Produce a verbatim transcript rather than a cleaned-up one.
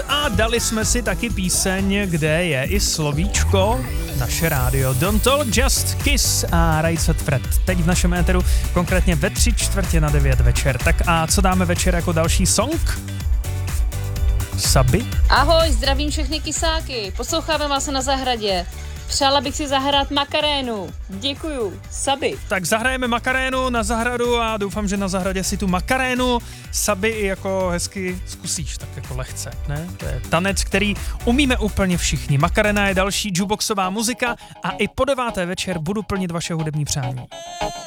a dali jsme si taky píseň, kde je i slovíčko naše rádio. Don't Talk, Just Kiss a Right Said Fred. Teď v našem éteru, konkrétně ve tři čtvrtě na devět večer. Tak a co dáme večer jako další song? Sabi? Ahoj, zdravím všechny kysáky. Posloucháme vás na zahradě. Přála bych si zahrát Makarénu. Děkuju. Sabi. Tak zahrajeme Makarénu na zahradu a doufám, že na zahradě si tu Makarénu Sabi i jako hezky zkusíš, tak jako lehce, ne? To je tanec, který umíme úplně všichni. Makarena je další jukeboxová muzika a i po deváté večer budu plnit vaše hudební přání.